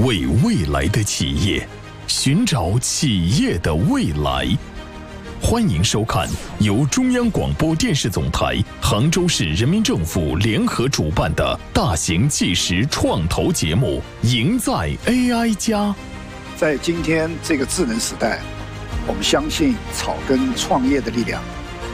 为未来的企业，寻找企业的未来。欢迎收看由中央广播电视总台、杭州市人民政府联合主办的大型纪实创投节目《赢在 AI 家》。 在今天这个智能时代，我们相信草根创业的力量。